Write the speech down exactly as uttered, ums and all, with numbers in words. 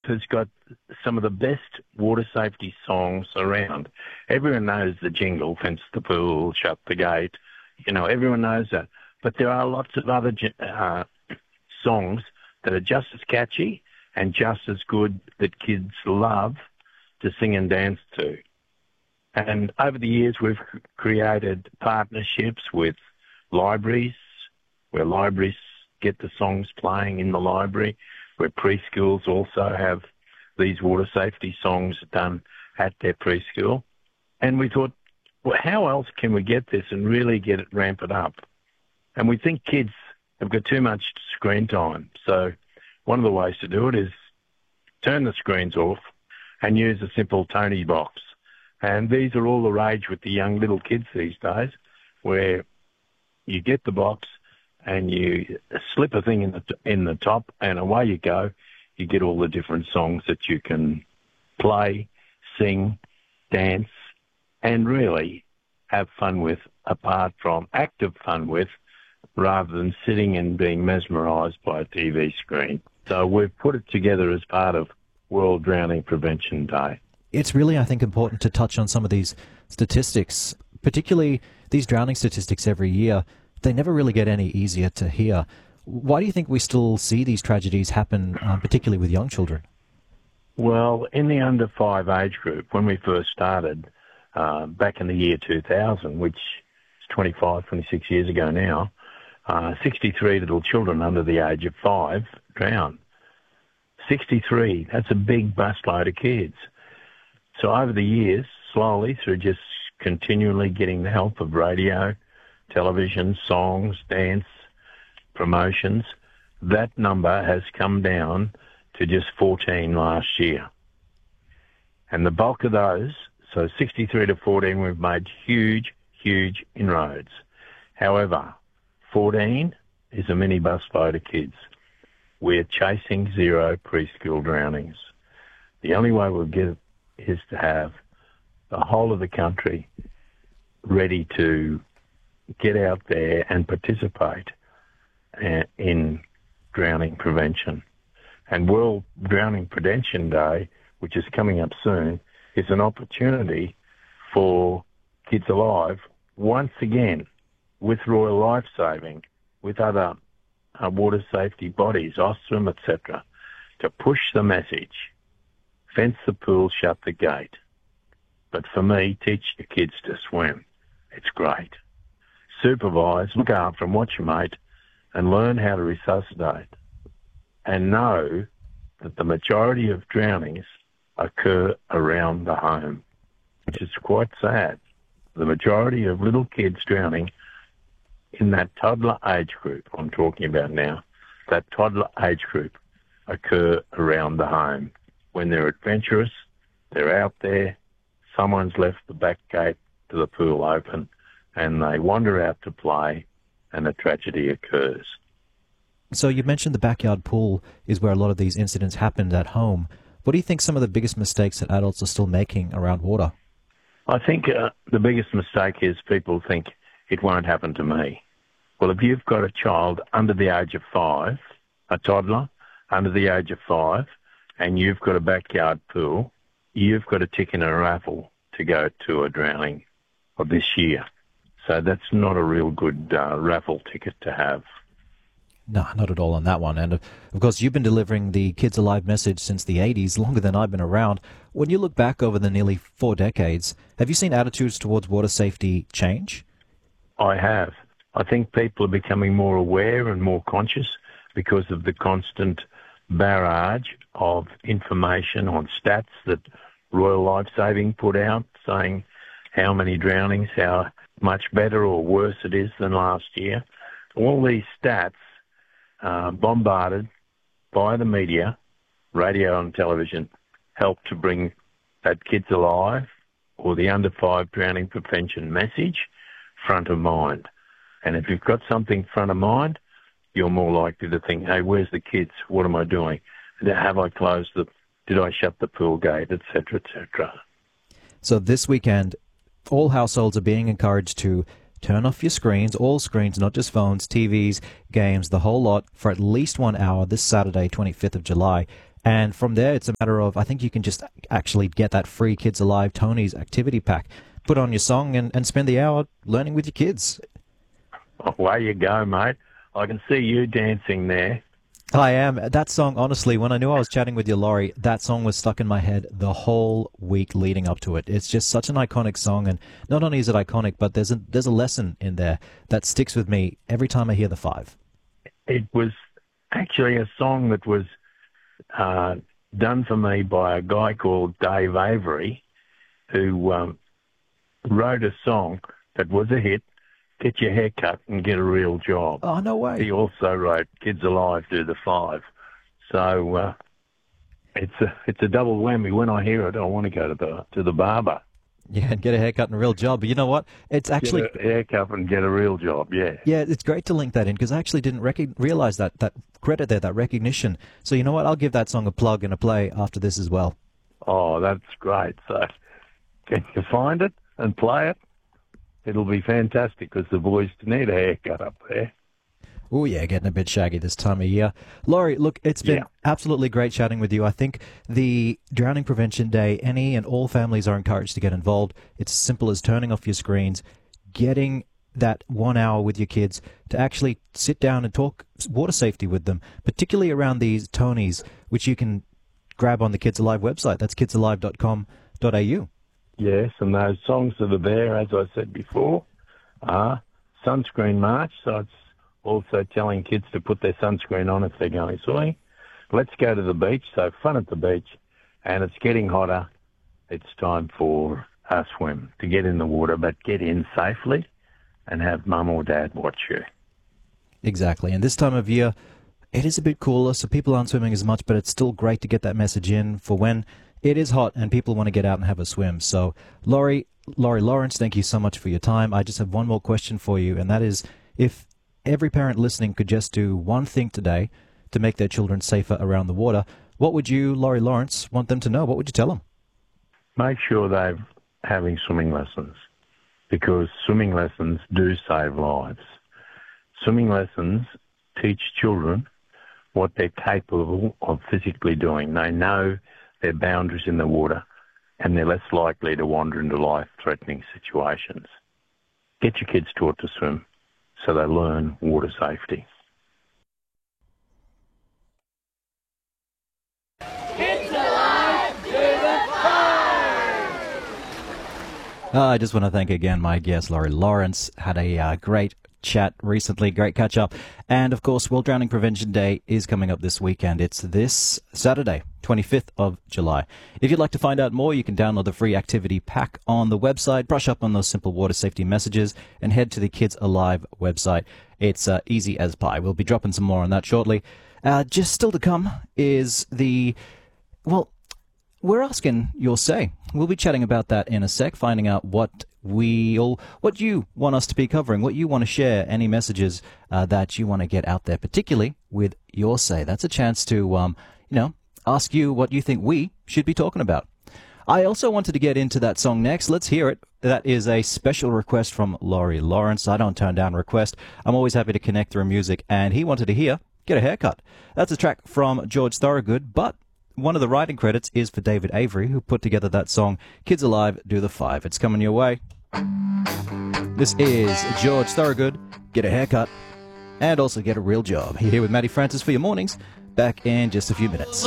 has got some of the best water safety songs around. Everyone knows the jingle, fence the pool, shut the gate. You know, everyone knows that. But there are lots of other uh, songs that are just as catchy and just as good that kids love to sing and dance to. And over the years, we've created partnerships with libraries, where libraries get the songs playing in the library, where preschools also have these water safety songs done at their preschool. And we thought, well, how else can we get this and really get it, ramp it up? And we think kids have got too much screen time. So one of the ways to do it is turn the screens off and use a simple Tony box. And these are all the rage with the young little kids these days, where you get the box and you slip a thing in the in the top, and away you go. You get all the different songs that you can play, sing, dance, and really have fun with, apart from active fun with, rather than sitting and being mesmerised by a T V screen. So we've put it together as part of World Drowning Prevention Day. It's really, I think, important to touch on some of these statistics, particularly these drowning statistics every year. They never really get any easier to hear. Why do you think we still see these tragedies happen, um, particularly with young children? Well, in the under five age group, when we first started uh, back in the year two thousand, which is twenty-five, twenty-six years ago now, uh, sixty-three little children under the age of five drowned. sixty-three, that's a big busload of kids. So over the years, slowly, through just continually getting the help of radio, television, songs, dance, promotions, that number has come down to just fourteen last year. And the bulk of those, so sixty-three to fourteen, we've made huge, huge inroads. However, fourteen is a mini busload of kids. We're chasing zero preschool drownings. The only way we'll get it is to have the whole of the country ready to get out there and participate in drowning prevention. And World Drowning Prevention Day, which is coming up soon, is an opportunity for Kids Alive, once again, with Royal Lifesaving, with other uh, water safety bodies, Ostrom, et cetera, to push the message, fence the pool, shut the gate. But for me, teach your kids to swim. It's great. Supervise, look after them, watch your mate, and learn how to resuscitate. And know that the majority of drownings occur around the home, which is quite sad. The majority of little kids drowning in that toddler age group I'm talking about now, that toddler age group occur around the home. When they're adventurous, they're out there, someone's left the back gate to the pool open, and they wander out to play, and a tragedy occurs. So you mentioned the backyard pool is where a lot of these incidents happened at home. What do you think some of the biggest mistakes that adults are still making around water? I think uh, the biggest mistake is people think it won't happen to me. Well, if you've got a child under the age of five, a toddler under the age of five, and you've got a backyard pool, you've got a tick in a raffle to go to a drowning of this year. So that's not a real good uh, raffle ticket to have. No, not at all on that one. And of course, you've been delivering the Kids Alive message since the eighties, longer than I've been around. When you look back over the nearly four decades, have you seen attitudes towards water safety change? I have. I think people are becoming more aware and more conscious because of the constant barrage of information on stats that Royal Lifesaving put out, saying how many drownings, how much better or worse it is than last year. All these stats uh, bombarded by the media, radio and television, help to bring that Kids Alive or the under five drowning prevention message front of mind. And if you've got something front of mind, you're more likely to think, hey, where's the kids? What am I doing? Have I closed the, did I shut the pool gate, et cetera, et cetera. So this weekend, all households are being encouraged to turn off your screens, all screens, not just phones, T Vs, games, the whole lot, for at least one hour this Saturday, twenty-fifth of July. And from there, it's a matter of, I think you can just actually get that free Kids Alive Tony's activity pack, put on your song, and, and spend the hour learning with your kids. Away you go, mate. I can see you dancing there. I am. That song, honestly, when I knew I was chatting with you, Laurie, that song was stuck in my head the whole week leading up to it. It's just such an iconic song, and not only is it iconic, but there's a, there's a lesson in there that sticks with me every time I hear the five. It was actually a song that was uh, done for me by a guy called Dave Avery, who um, wrote a song that was a hit, Get Your Hair Cut and Get a Real Job. Oh, no way. He also wrote Kids Alive Do the Five. So uh, it's a it's a double whammy. When I hear it, I want to go to the to the barber. Yeah, and get a haircut and a real job. But you know what? It's actually... Get a haircut and get a real job, yeah. Yeah, it's great to link that in, because I actually didn't rec- realize that, that credit there, that recognition. So you know what? I'll give that song a plug and a play after this as well. Oh, that's great. So can you find it and play it? It'll be fantastic, because the boys need a haircut up there. Oh, yeah, getting a bit shaggy this time of year. Laurie, look, it's been yeah. absolutely great chatting with you. I think the Drowning Prevention Day, any and all families are encouraged to get involved. It's as simple as turning off your screens, getting that one hour with your kids to actually sit down and talk water safety with them, particularly around these Tonys, which you can grab on the Kids Alive website. That's kids alive dot com dot a u. Yes, and those songs that are there, as I said before, are Sunscreen March, so it's also telling kids to put their sunscreen on if they're going swimming. Let's go to the beach, so fun at the beach, and it's getting hotter. It's time for a swim, to get in the water, but get in safely and have mum or dad watch you. Exactly, and this time of year, it is a bit cooler, so people aren't swimming as much, but it's still great to get that message in for when it is hot and people want to get out and have a swim. So, Laurie, Laurie Lawrence, thank you so much for your time. I just have one more question for you, and that is, if every parent listening could just do one thing today to make their children safer around the water, what would you, Laurie Lawrence, want them to know? What would you tell them? Make sure they're having swimming lessons, because swimming lessons do save lives. Swimming lessons teach children what they're capable of physically doing. They know their boundaries in the water, and they're less likely to wander into life-threatening situations. Get your kids taught to swim so they learn water safety. Kids Alive Do the Five! Uh, I just want to thank again my guest, Laurie Lawrence. Had a uh, great chat recently, great catch up. And of course, World Drowning Prevention Day is coming up this weekend. It's this Saturday, twenty-fifth of July. If you'd like to find out more, you can download the free activity pack on the website, brush up on those simple water safety messages, and head to the Kids Alive website. It's uh, easy as pie. We'll be dropping some more on that shortly. Uh, just still to come is the, well, we're asking your say. We'll be chatting about that in a sec, finding out what we'll, what you want us to be covering, what you want to share, any messages uh, that you want to get out there, particularly with your say. That's a chance to, um, you know, ask you what you think we should be talking about. I also wanted to get into that song next. Let's hear it. That is a special request from Laurie Lawrence. I don't turn down requests. I'm always happy to connect through music, and he wanted to hear Get a Haircut. That's a track from George Thorogood, but one of the writing credits is for David Avery, who put together that song, Kids Alive Do the Five. It's coming your way. This is George Thorogood, Get a Haircut, and also Get a Real Job. You're here with Matty Francis for your mornings. Back in just a few minutes.